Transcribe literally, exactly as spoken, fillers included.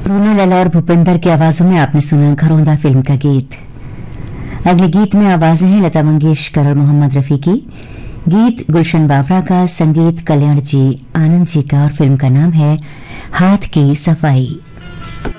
रूना लैला और भूपिंदर की आवाजों में आपने सुना घरौंदा फिल्म का गीत। अगले गीत में आवाजें हैं लता मंगेशकर और मोहम्मद रफी की। गीत गुलशन बावरा का, संगीत कल्याण जी आनंद जी का और फिल्म का नाम है हाथ की सफाई।